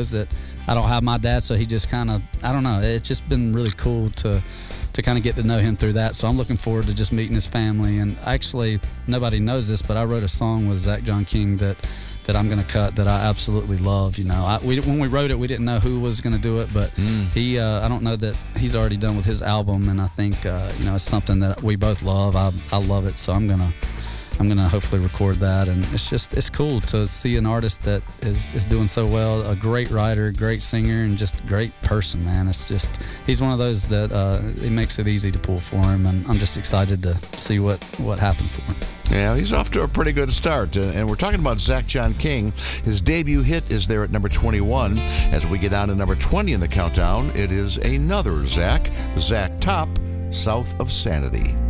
knows that I don't have my dad, so he just kind of, I don't know, it's just been really cool to kind of get to know him through that. So I'm looking forward to just meeting his family. And actually, nobody knows this, but I wrote a song with Zach John King that I'm going to cut that I absolutely love. You know, when we wrote it, we didn't know who was going to do it, but he, I don't know that he's already done with his album, and I think you know, it's something that we both love. I love it, so I'm gonna hopefully record that. And it's cool to see an artist that is doing so well, a great writer, great singer, and just a great person, man. It's just, he's one of those that it makes it easy to pull for him, and I'm just excited to see what happens for him. Yeah, he's off to a pretty good start. And we're talking about Zach John King. His debut hit is there at number 21. As we get down to number 20 in the countdown, it is another Zach Top, South of Sanity.